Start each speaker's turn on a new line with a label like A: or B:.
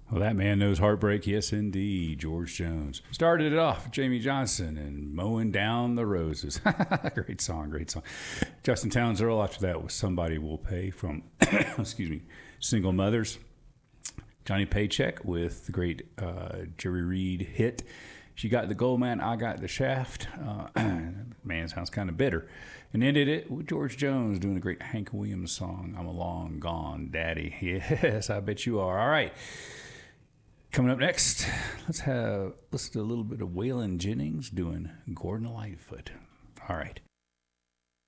A: Well, that man knows heartbreak. Yes, indeed. George Jones. Started it off with Jamie Johnson and Mowing Down the Roses. Great song, great song. Justin Townes Earl after that was Somebody Will Pay from, excuse me, Single Mothers. Johnny Paycheck with the great Jerry Reed hit. She got the gold, man. I got the shaft. Man, sounds kind of bitter. And ended it with George Jones doing a great Hank Williams song, I'm a Long Gone Daddy. Yes, I bet you are. All right. Coming up next, let's listen to a little bit of Waylon Jennings doing Gordon Lightfoot. All right.